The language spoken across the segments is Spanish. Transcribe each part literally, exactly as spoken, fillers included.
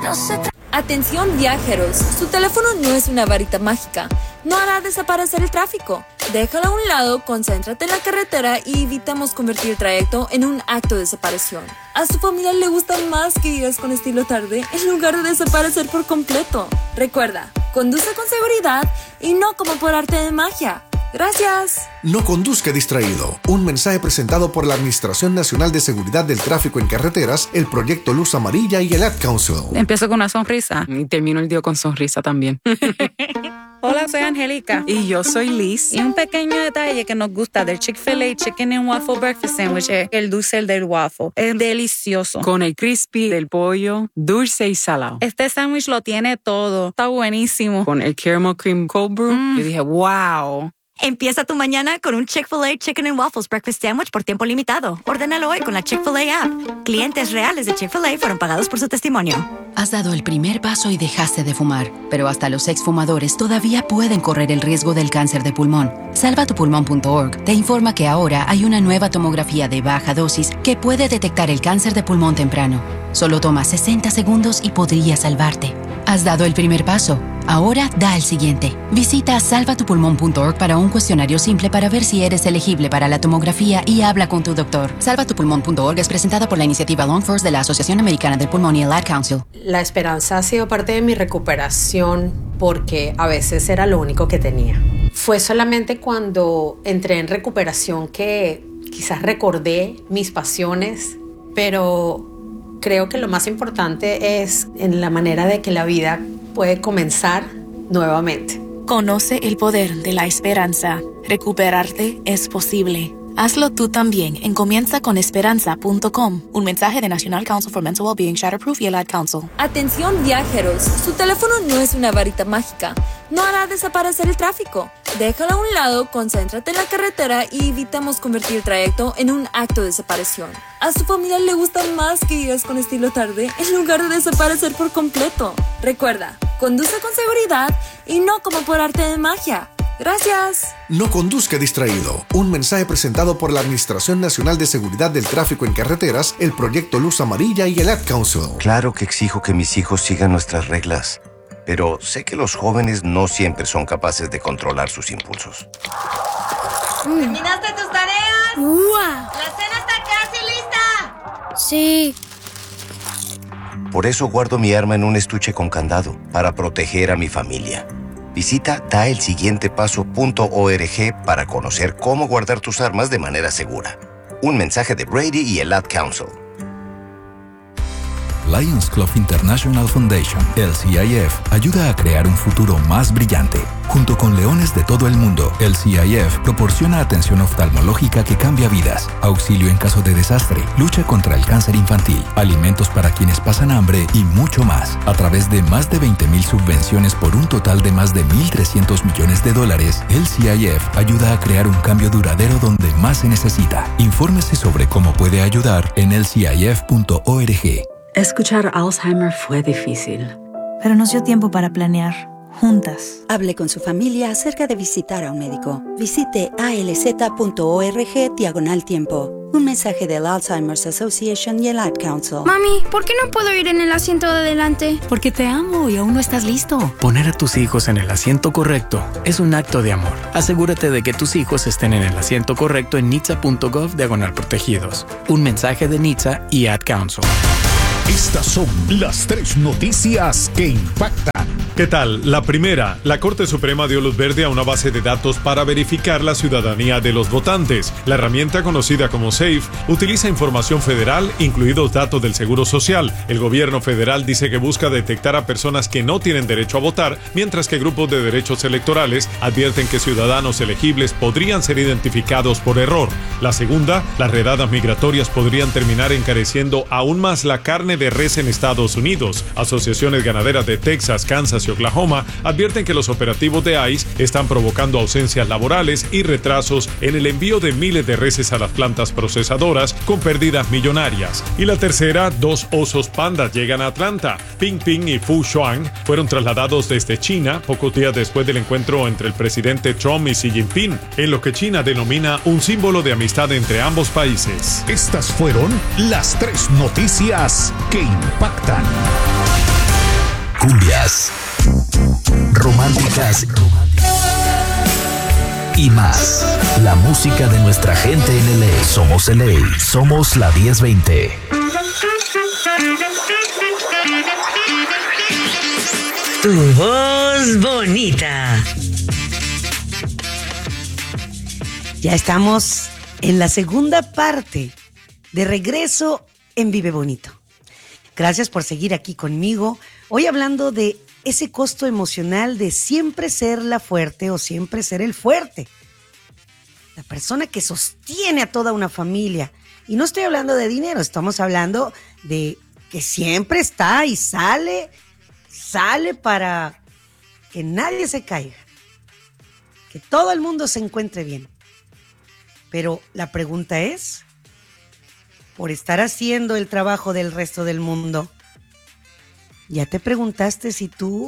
Atención viajeros, su teléfono no es una varita mágica, no hará desaparecer el tráfico. Déjalo a un lado, concéntrate en la carretera y evitamos convertir el trayecto en un acto de desaparición. A su familia le gusta más que vivas con estilo tarde en lugar de desaparecer por completo. Recuerda, conduce con seguridad y no como por arte de magia. Gracias. No conduzca distraído. Un mensaje presentado por la Administración Nacional de Seguridad del Tráfico en Carreteras, el Proyecto Luz Amarilla y el Ad Council. Empiezo con una sonrisa y termino el día con sonrisa también. Hola, soy Angélica. Y yo soy Liz. Y un pequeño detalle que nos gusta del Chick-fil-A Chicken and Waffle Breakfast Sandwich es el dulce del waffle. Es delicioso. Con el crispy del pollo, dulce y salado. Este sándwich lo tiene todo. Está buenísimo. Con el caramel cream cold brew, mm. yo dije, wow. Empieza tu mañana con un Chick-fil-A Chicken and Waffles Breakfast Sandwich por tiempo limitado. Ordénalo hoy con la Chick-fil-A app. Clientes reales de Chick-fil-A fueron pagados por su testimonio. Has dado el primer paso y dejaste de fumar, pero hasta los exfumadores todavía pueden correr el riesgo del cáncer de pulmón. salva tu pulmón punto org te informa que ahora hay una nueva tomografía de baja dosis que puede detectar el cáncer de pulmón temprano. Solo toma sesenta segundos y podría salvarte. Has dado el primer paso. Ahora da el siguiente. Visita salva tu pulmón punto org para un cuestionario simple para ver si eres elegible para la tomografía y habla con tu doctor. salva tu pulmón punto org es presentada por la iniciativa Long First de la Asociación Americana del Pulmón y el Ad Council. La esperanza ha sido parte de mi recuperación porque a veces era lo único que tenía. Fue solamente cuando entré en recuperación que quizás recordé mis pasiones, pero creo que lo más importante es en la manera de que la vida puede comenzar nuevamente. Conoce el poder de la esperanza. Recuperarte es posible. Hazlo tú también en comienza con esperanza punto com. Un mensaje de National Council for Mental Wellbeing, Shatterproof y el Ad Council. Atención viajeros, su teléfono no es una varita mágica, no hará desaparecer el tráfico. Déjalo a un lado, concéntrate en la carretera y evitamos convertir el trayecto en un acto de desaparición. A su familia le gusta más que vivas con estilo tarde en lugar de desaparecer por completo. Recuerda, conduce con seguridad y no como por arte de magia. Gracias. No conduzca distraído. Un mensaje presentado por la Administración Nacional de Seguridad del Tráfico en Carreteras, el Proyecto Luz Amarilla y el Ad Council. Claro que exijo que mis hijos sigan nuestras reglas, pero sé que los jóvenes no siempre son capaces de controlar sus impulsos. ¿Terminaste tus tareas? ¡Wow! ¡La cena está casi lista! Sí. Por eso guardo mi arma en un estuche con candado, para proteger a mi familia. Visita da el siguiente paso punto org para conocer cómo guardar tus armas de manera segura. Un mensaje de Brady y el Ad Council. Lions Club International Foundation, L C I F, ayuda a crear un futuro más brillante. Junto con leones de todo el mundo, L C I F proporciona atención oftalmológica que cambia vidas, auxilio en caso de desastre, lucha contra el cáncer infantil, alimentos para quienes pasan hambre y mucho más. A través de más de veinte mil subvenciones por un total de más de mil trescientos millones de dólares, L C I F ayuda a crear un cambio duradero donde más se necesita. Infórmese sobre cómo puede ayudar en L C I F punto org. Escuchar Alzheimer fue difícil, pero nos dio tiempo para planear, juntas. Hable con su familia acerca de visitar a un médico. Visite alz punto org diagonal tiempo. Un mensaje del Alzheimer's Association y el Ad Council. Mami, ¿por qué no puedo ir en el asiento de adelante? Porque te amo y aún no estás listo. Poner a tus hijos en el asiento correcto es un acto de amor. Asegúrate de que tus hijos estén en el asiento correcto en nitsa punto gov diagonal protegidos. Un mensaje de NHTSA y Ad Council. Estas son las tres noticias que impactan. ¿Qué tal? La primera, la Corte Suprema dio luz verde a una base de datos para verificar la ciudadanía de los votantes. La herramienta conocida como SAFE utiliza información federal, incluidos datos del Seguro Social. El gobierno federal dice que busca detectar a personas que no tienen derecho a votar, mientras que grupos de derechos electorales advierten que ciudadanos elegibles podrían ser identificados por error. La segunda, las redadas migratorias podrían terminar encareciendo aún más la carne de res en Estados Unidos. Asociaciones ganaderas de Texas, Kansas y Oklahoma advierten que los operativos de ICE están provocando ausencias laborales y retrasos en el envío de miles de reses a las plantas procesadoras con pérdidas millonarias. Y la tercera, dos osos pandas llegan a Atlanta. Ping Ping y Fu Xuan fueron trasladados desde China pocos días después del encuentro entre el presidente Trump y Xi Jinping, en lo que China denomina un símbolo de amistad entre ambos países. Estas fueron las tres noticias que impactan. cumbias, románticas y más. La música de nuestra gente en L A. Somos L A. Somos la diez veinte. Tu voz bonita. Ya estamos en la segunda parte de Regreso en Vive Bonito. Gracias por seguir aquí conmigo. Hoy hablando de ese costo emocional de siempre ser la fuerte o siempre ser el fuerte. La persona que sostiene a toda una familia. Y no estoy hablando de dinero, estamos hablando de que siempre está y sale, sale para que nadie se caiga. Que todo el mundo se encuentre bien. Pero la pregunta es, por estar haciendo el trabajo del resto del mundo, ¿ya te preguntaste si tú,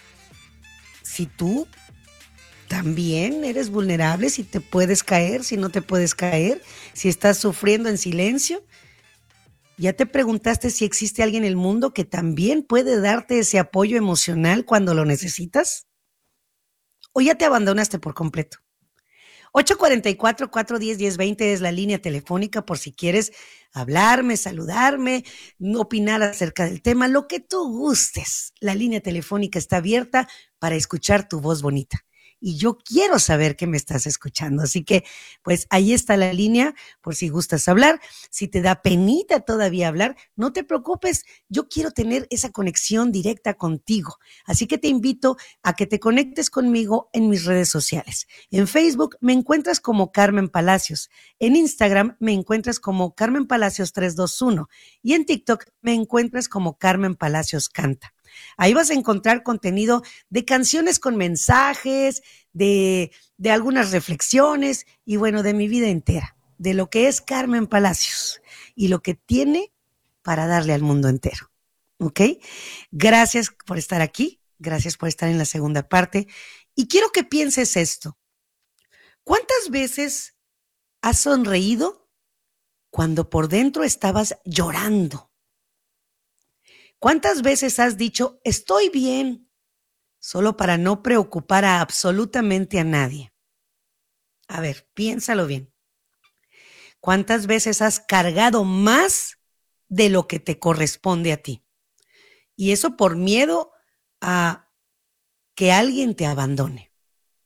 si tú también eres vulnerable, si te puedes caer, si no te puedes caer, si estás sufriendo en silencio? ¿Ya te preguntaste si existe alguien en el mundo que también puede darte ese apoyo emocional cuando lo necesitas? ¿O ya te abandonaste por completo? ocho cuatro cuatro, cuatro uno cero, uno cero dos cero es la línea telefónica por si quieres hablarme, saludarme, opinar acerca del tema, lo que tú gustes. La línea telefónica está abierta para escuchar tu voz bonita. Y yo quiero saber que me estás escuchando. Así que, pues, ahí está la línea por si gustas hablar. Si te da penita todavía hablar, no te preocupes. Yo quiero tener esa conexión directa contigo. Así que te invito a que te conectes conmigo en mis redes sociales. En Facebook me encuentras como Carmen Palacios. En Instagram me encuentras como Carmen Palacios tres dos uno. Y en TikTok me encuentras como Carmen Palacios Canta. Ahí vas a encontrar contenido de canciones con mensajes, de, de algunas reflexiones y bueno, de mi vida entera, de lo que es Carmen Palacios y lo que tiene para darle al mundo entero. ¿Ok? Gracias por estar aquí, gracias por estar en la segunda parte y quiero que pienses esto. ¿Cuántas veces has sonreído cuando por dentro estabas llorando? ¿Cuántas veces has dicho, estoy bien, solo para no preocupar a absolutamente a nadie? A ver, piénsalo bien. ¿Cuántas veces has cargado más de lo que te corresponde a ti? Y eso por miedo a que alguien te abandone.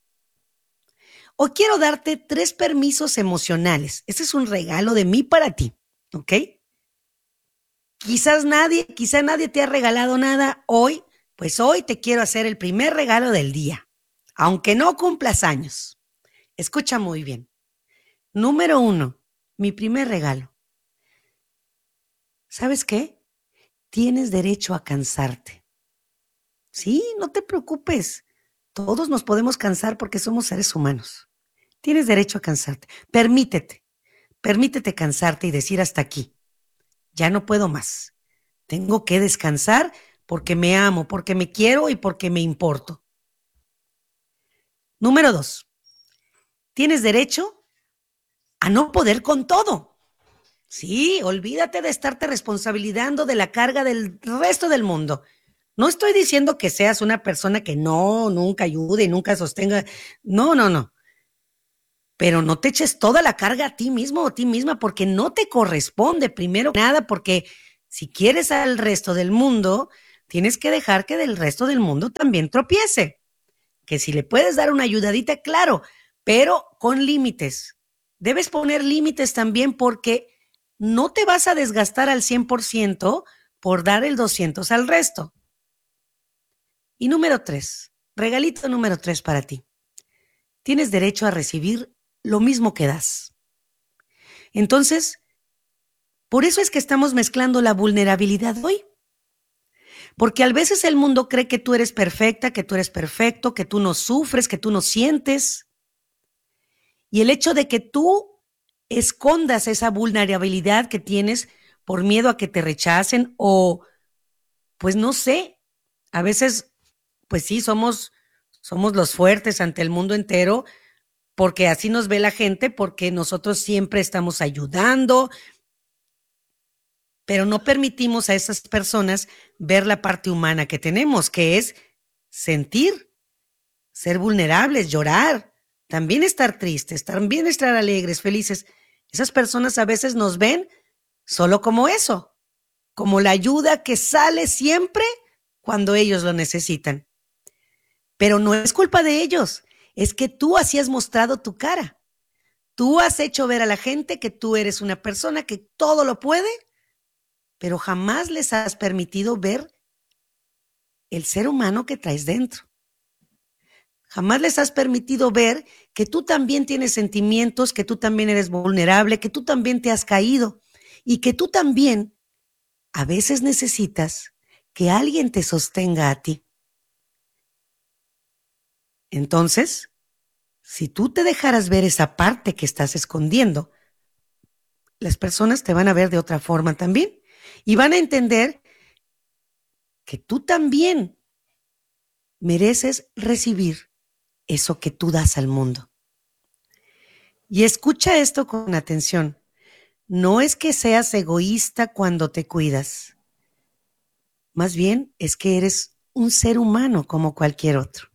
Hoy quiero darte tres permisos emocionales. Este es un regalo de mí para ti, ¿ok? Quizás nadie, quizá nadie te ha regalado nada hoy, pues hoy te quiero hacer el primer regalo del día, aunque no cumplas años. Escucha muy bien. Número uno, mi primer regalo. ¿Sabes qué? Tienes derecho a cansarte. Sí, no te preocupes. Todos nos podemos cansar porque somos seres humanos. Tienes derecho a cansarte. Permítete, permítete cansarte y decir hasta aquí. Ya no puedo más. Tengo que descansar porque me amo, porque me quiero y porque me importo. Número dos. Tienes derecho a no poder con todo. Sí, olvídate de estarte responsabilizando de la carga del resto del mundo. No estoy diciendo que seas una persona que no, nunca ayude y nunca sostenga. No, no, no. Pero no te eches toda la carga a ti mismo o a ti misma porque no te corresponde, primero que nada, porque si quieres al resto del mundo, tienes que dejar que del resto del mundo también tropiece. Que si le puedes dar una ayudadita, claro, pero con límites. Debes poner límites también porque no te vas a desgastar al cien por ciento por dar el doscientos al resto. Y número tres, regalito número tres para ti. Tienes derecho a recibir lo mismo que das. Entonces, por eso es que estamos mezclando la vulnerabilidad hoy. Porque a veces el mundo cree que tú eres perfecta, que tú eres perfecto, que tú no sufres, que tú no sientes. Y el hecho de que tú escondas esa vulnerabilidad que tienes por miedo a que te rechacen o, pues no sé, a veces, pues sí, somos, somos los fuertes ante el mundo entero, porque así nos ve la gente, porque nosotros siempre estamos ayudando. pero no permitimos a esas personas ver la parte humana que tenemos, que es sentir, ser vulnerables, llorar, también estar tristes, también estar alegres, felices. Esas personas a veces nos ven solo como eso, como la ayuda que sale siempre cuando ellos lo necesitan. Pero no es culpa de ellos, es que tú así has mostrado tu cara. Tú has hecho ver a la gente que tú eres una persona que todo lo puede, pero jamás les has permitido ver el ser humano que traes dentro. Jamás les has permitido ver que tú también tienes sentimientos, que tú también eres vulnerable, que tú también te has caído y que tú también a veces necesitas que alguien te sostenga a ti. Entonces, si tú te dejaras ver esa parte que estás escondiendo, las personas te van a ver de otra forma también y van a entender que tú también mereces recibir eso que tú das al mundo. Y escucha esto con atención. No es que seas egoísta cuando te cuidas. Más bien es que eres un ser humano como cualquier otro.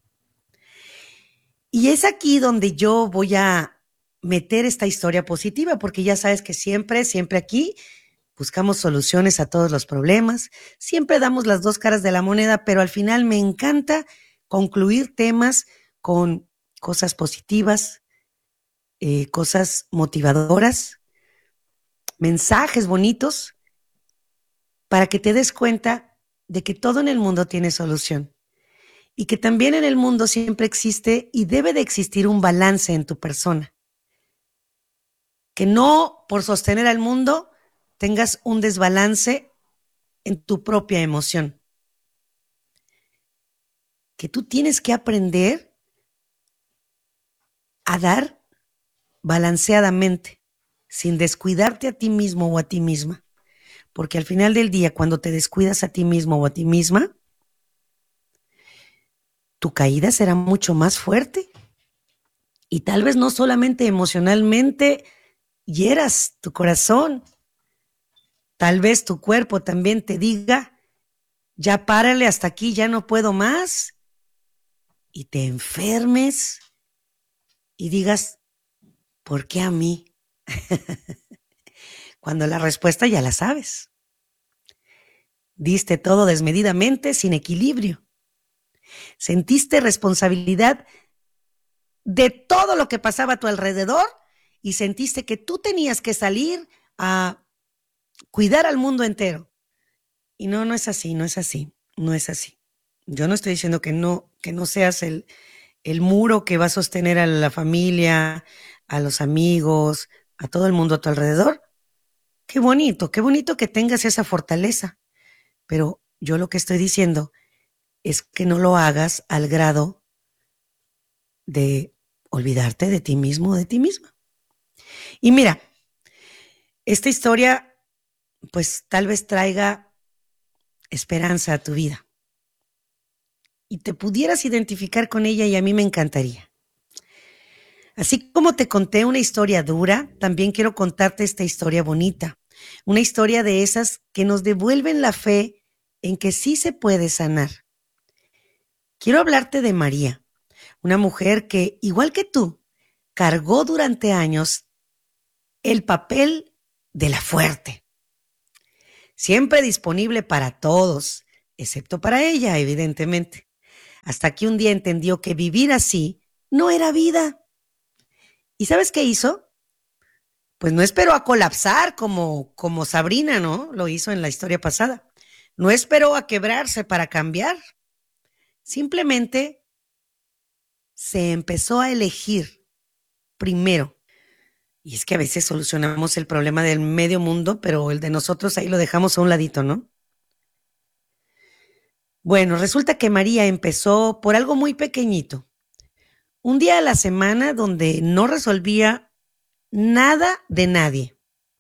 Y es aquí donde yo voy a meter esta historia positiva, porque ya sabes que siempre, siempre aquí buscamos soluciones a todos los problemas, siempre damos las dos caras de la moneda, pero al final me encanta concluir temas con cosas positivas, eh, cosas motivadoras, mensajes bonitos, para que te des cuenta de que todo en el mundo tiene solución. Y que también en el mundo siempre existe y debe de existir un balance en tu persona. Que no por sostener al mundo tengas un desbalance en tu propia emoción. Que tú tienes que aprender a dar balanceadamente, sin descuidarte a ti mismo o a ti misma. Porque al final del día, cuando te descuidas a ti mismo o a ti misma, tu caída será mucho más fuerte y tal vez no solamente emocionalmente hieras tu corazón, tal vez tu cuerpo también te diga, ya párale hasta aquí, ya no puedo más, y te enfermes y digas, ¿por qué a mí? Cuando la respuesta ya la sabes. Diste todo desmedidamente, sin equilibrio. Sentiste responsabilidad de todo lo que pasaba a tu alrededor y sentiste que tú tenías que salir a cuidar al mundo entero. Y no, no es así, no es así, no es así. Yo no estoy diciendo que no, que no seas el, el muro que va a sostener a la familia, a los amigos, a todo el mundo a tu alrededor. Qué bonito, qué bonito que tengas esa fortaleza. Pero yo lo que estoy diciendo es que no lo hagas al grado de olvidarte de ti mismo o de ti misma. Y mira, esta historia pues tal vez traiga esperanza a tu vida. Y te pudieras identificar con ella y a mí me encantaría. Así como te conté una historia dura, también quiero contarte esta historia bonita. Una historia de esas que nos devuelven la fe en que sí se puede sanar. Quiero hablarte de María, una mujer que, igual que tú, cargó durante años el papel de la fuerte. Siempre disponible para todos, excepto para ella, evidentemente. Hasta que un día entendió que vivir así no era vida. ¿Y sabes qué hizo? Pues no esperó a colapsar como, como Sabrina, ¿no? Lo hizo en la historia pasada. No esperó a quebrarse para cambiar. Simplemente se empezó a elegir primero. Y es que a veces solucionamos el problema del medio mundo, pero el de nosotros ahí lo dejamos a un ladito, ¿no? Bueno, resulta que María empezó por algo muy pequeñito. Un día a la semana donde no resolvía nada de nadie.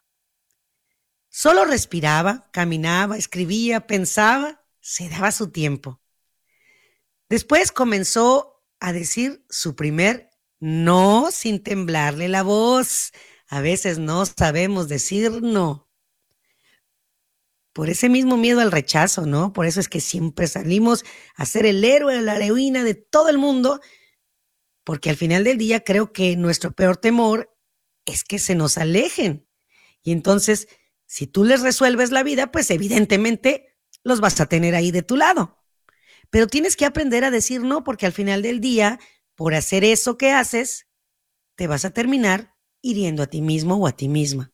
Solo respiraba, caminaba, escribía, pensaba, se daba su tiempo. Después comenzó a decir su primer no sin temblarle la voz. A veces no sabemos decir no. por ese mismo miedo al rechazo, ¿no? Por eso es que siempre salimos a ser el héroe, la heroína de todo el mundo, porque al final del día creo que nuestro peor temor es que se nos alejen. Y entonces, si tú les resuelves la vida, pues evidentemente los vas a tener ahí de tu lado. Pero tienes que aprender a decir no, porque al final del día, por hacer eso que haces, te vas a terminar hiriendo a ti mismo o a ti misma.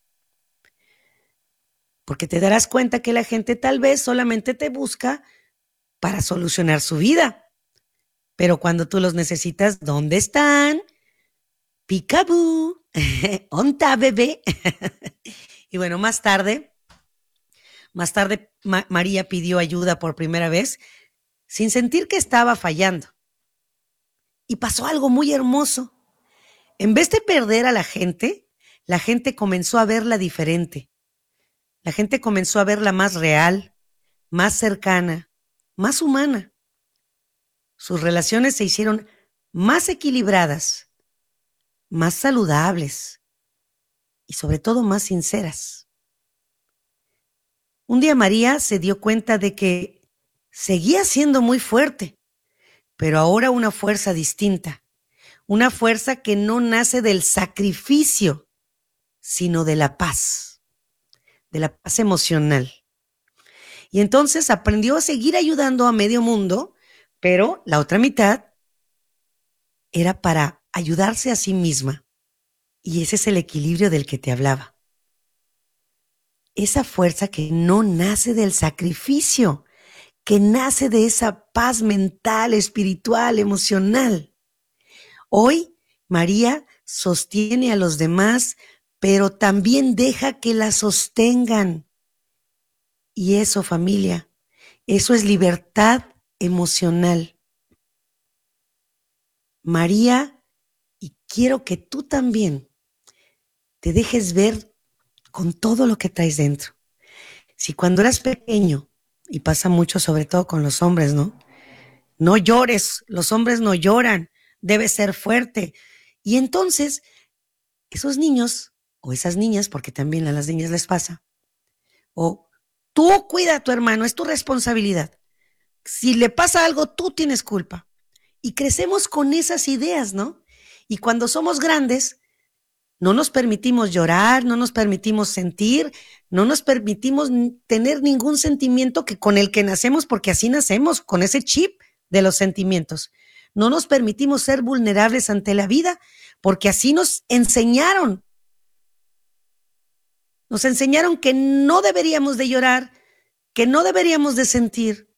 Porque te darás cuenta que la gente tal vez solamente te busca para solucionar su vida. Pero cuando tú los necesitas, ¿dónde están? Peekaboo. ¿Onta, bebé? Y bueno, más tarde, más tarde Ma- María pidió ayuda por primera vez sin sentir que estaba fallando. Y pasó algo muy hermoso. En vez de perder a la gente, la gente comenzó a verla diferente. La gente comenzó a verla más real, más cercana, más humana. Sus relaciones se hicieron más equilibradas, más saludables y sobre todo más sinceras. Un día María se dio cuenta de que seguía siendo muy fuerte, pero ahora una fuerza distinta, una fuerza que no nace del sacrificio, sino de la paz. De la paz emocional. Y entonces aprendió a seguir ayudando a medio mundo, pero la otra mitad era para ayudarse a sí misma. Y ese es el equilibrio del que te hablaba. Esa fuerza que no nace del sacrificio, que nace de esa paz mental, espiritual, emocional. Hoy María sostiene a los demás, pero también deja que la sostengan. Y eso, familia, eso es libertad emocional. María, y quiero que tú también te dejes ver con todo lo que traes dentro. Si cuando eras pequeño, y pasa mucho sobre todo con los hombres, ¿no? No llores, los hombres no lloran, debes ser fuerte. Y entonces, esos niños o esas niñas, porque también a las niñas les pasa, o tú cuida a tu hermano, es tu responsabilidad. Si le pasa algo, tú tienes culpa. Y crecemos con esas ideas, ¿no? Y cuando somos grandes, no nos permitimos llorar, no nos permitimos sentir, no nos permitimos tener ningún sentimiento que con el que nacemos, porque así nacemos, con ese chip de los sentimientos. No nos permitimos ser vulnerables ante la vida, porque así nos enseñaron. Nos enseñaron que no deberíamos de llorar, que no deberíamos de sentir,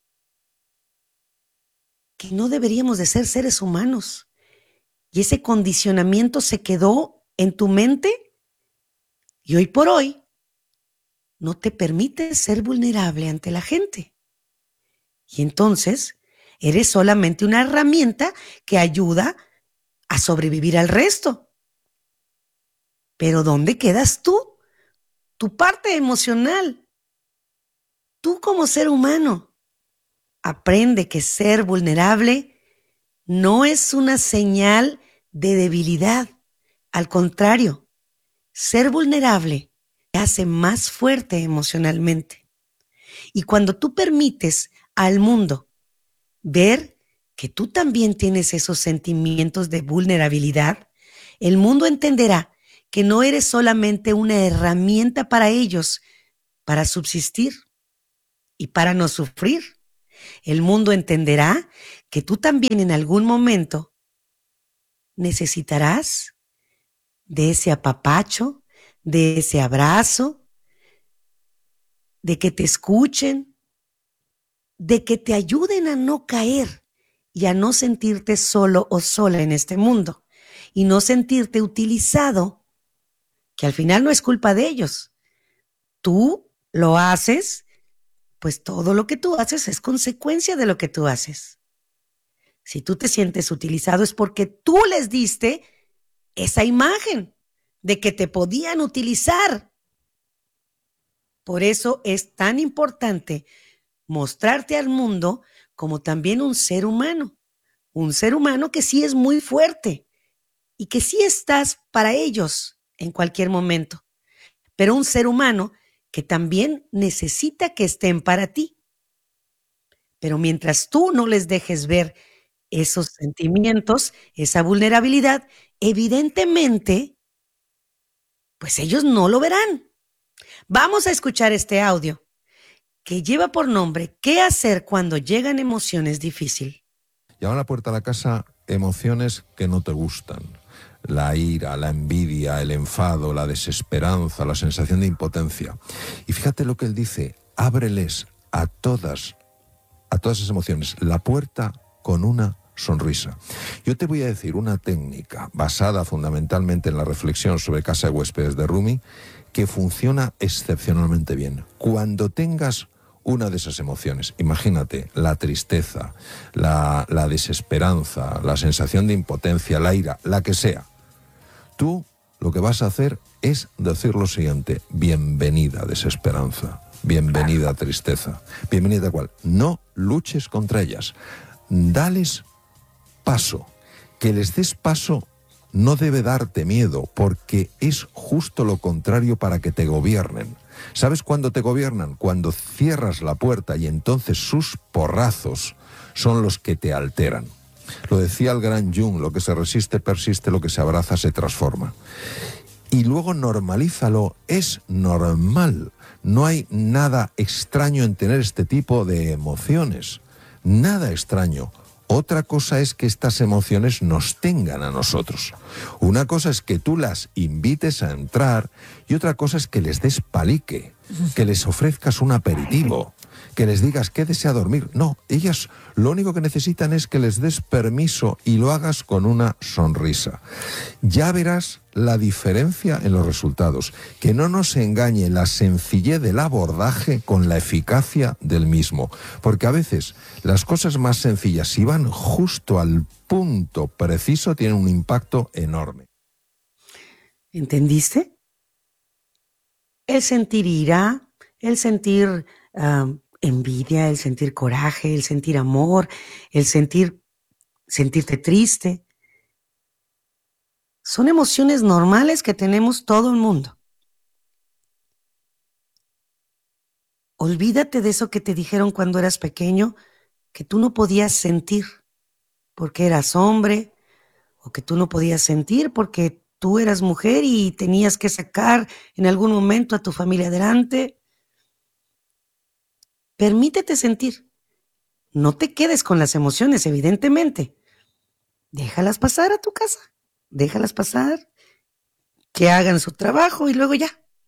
que no deberíamos de ser seres humanos. Y ese condicionamiento se quedó en tu mente y hoy por hoy no te permite ser vulnerable ante la gente. Y entonces eres solamente una herramienta que ayuda a sobrevivir al resto. Pero ¿dónde quedas tú? Tu parte emocional. Tú como ser humano. Aprende que ser vulnerable no es una señal de debilidad. Al contrario, ser vulnerable te hace más fuerte emocionalmente. Y cuando tú permites al mundo ver que tú también tienes esos sentimientos de vulnerabilidad, el mundo entenderá que no eres solamente una herramienta para ellos, para subsistir y para no sufrir. El mundo entenderá que tú también en algún momento necesitarás de ese apapacho, de ese abrazo, de que te escuchen, de que te ayuden a no caer y a no sentirte solo o sola en este mundo y no sentirte utilizado, que al final no es culpa de ellos. Tú lo haces, pues todo lo que tú haces es consecuencia de lo que tú haces. Si tú te sientes utilizado es porque tú les diste esa imagen de que te podían utilizar. Por eso es tan importante mostrarte al mundo como también un ser humano, un ser humano que sí es muy fuerte y que sí estás para ellos en cualquier momento, pero un ser humano que también necesita que estén para ti. Pero mientras tú no les dejes ver esos sentimientos, esa vulnerabilidad, evidentemente, pues ellos no lo verán. Vamos a escuchar este audio que lleva por nombre ¿Qué hacer cuando llegan emociones difíciles? Llaman a la puerta de la casa emociones que no te gustan. La ira, la envidia, el enfado, la desesperanza, la sensación de impotencia. Y fíjate lo que él dice, ábreles a todas, a todas esas emociones la puerta con una sonrisa. Yo te voy a decir una técnica basada fundamentalmente en la reflexión sobre Casa de Huéspedes de Rumi que funciona excepcionalmente bien. Cuando tengas una de esas emociones, imagínate la tristeza, la, la desesperanza, la sensación de impotencia, la ira, la que sea, tú lo que vas a hacer es decir lo siguiente: bienvenida desesperanza, bienvenida tristeza, bienvenida cual. No luches contra ellas, dales paso. Que les des paso no debe darte miedo, porque es justo lo contrario para que te gobiernen. ¿Sabes cuándo te gobiernan? Cuando cierras la puerta y entonces sus porrazos son los que te alteran. Lo decía el gran Jung, lo que se resiste persiste, lo que se abraza se transforma. Y luego normalízalo, es normal. No hay nada extraño en tener este tipo de emociones. Nada extraño. Otra cosa es que estas emociones nos tengan a nosotros. Una cosa es que tú las invites a entrar y otra cosa es que les des palique, que les ofrezcas un aperitivo, que les digas quédese a dormir. No, ellas lo único que necesitan es que les des permiso y lo hagas con una sonrisa. Ya verás la diferencia en los resultados. Que no nos engañe la sencillez del abordaje con la eficacia del mismo. Porque a veces las cosas más sencillas, si van justo al punto preciso, tienen un impacto enorme. ¿Entendiste? El sentir ira, el sentir uh, envidia, el sentir coraje, el sentir amor, el sentir sentirte triste. Son emociones normales que tenemos todo el mundo. Olvídate de eso que te dijeron cuando eras pequeño, que tú no podías sentir porque eras hombre, o que tú no podías sentir porque tú eras mujer y tenías que sacar en algún momento a tu familia adelante. Permítete sentir. No te quedes con las emociones, evidentemente. Déjalas pasar a tu casa. Déjalas pasar, que hagan su trabajo y luego ya.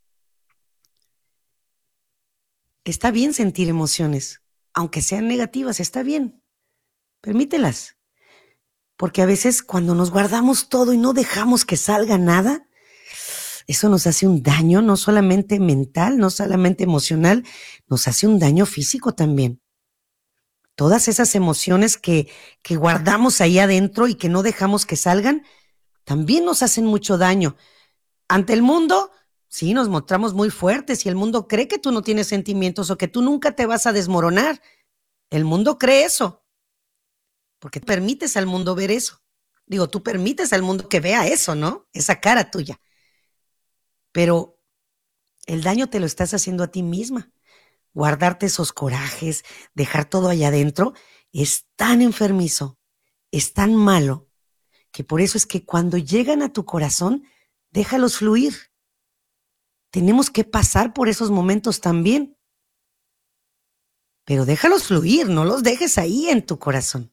Está bien sentir emociones, aunque sean negativas, está bien. Permítelas. Porque a veces cuando nos guardamos todo y no dejamos que salga nada, eso nos hace un daño, no solamente mental, no solamente emocional, nos hace un daño físico también. Todas esas emociones que, que guardamos ahí adentro y que no dejamos que salgan, también nos hacen mucho daño. Ante el mundo, sí, nos mostramos muy fuertes y el mundo cree que tú no tienes sentimientos o que tú nunca te vas a desmoronar. El mundo cree eso, porque permites al mundo ver eso. Digo, tú permites al mundo que vea eso, ¿no? Esa cara tuya. Pero el daño te lo estás haciendo a ti misma. Guardarte esos corajes, dejar todo allá adentro, es tan enfermizo, es tan malo, que por eso es que cuando llegan a tu corazón, déjalos fluir. Tenemos que pasar por esos momentos también. Pero déjalos fluir, no los dejes ahí en tu corazón.